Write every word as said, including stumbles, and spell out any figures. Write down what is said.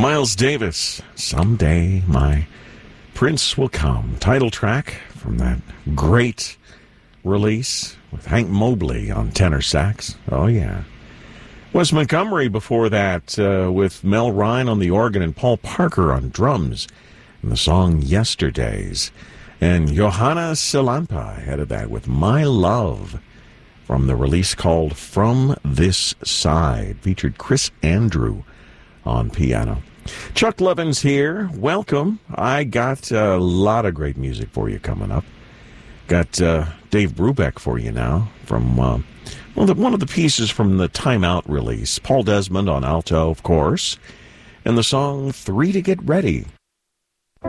Miles Davis, Someday My Prince Will Come. Title track from that great release with Hank Mobley on tenor sax. Oh, yeah. Wes Montgomery before that uh, with Mel Ryan on the organ and Paul Parker on drums in the song Yesterdays. And Johanna Silampa headed that with My Love from the release called From This Side. Featured Chris Andrew on piano. Chuck Levins here. Welcome. I got a lot of great music for you coming up. Got uh, Dave Brubeck for you now from uh, one, of the, one of the pieces from the Time Out release. Paul Desmond on alto, of course. And the song Three to Get Ready